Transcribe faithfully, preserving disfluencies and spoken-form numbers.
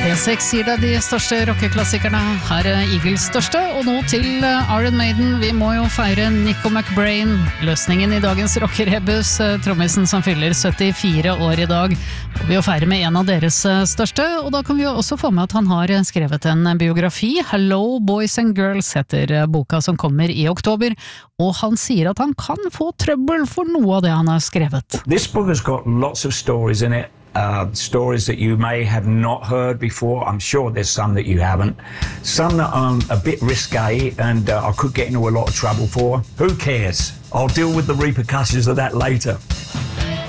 P seks gir deg de største rockeklassikerne. Her er Eagles største, og nå til Iron Maiden. Vi må jo feire Nico McBrain, løsningen i dagens rockerebus, trommisen som fyller syttifire år i dag. Og vi må feire med en av deres største, og da kan vi jo også få med at han har skrevet en biografi. Hello Boys and Girls heter boka som kommer i oktober, og han sier at han kan få trøbbel for noe av det han har skrevet. This book has got lots of stories in it. Uh, stories that you may have not heard before. I'm sure there's some that you haven't. Some that are a bit risque and uh, I could get into a lot of trouble for. Who cares? I'll deal with the repercussions of that later.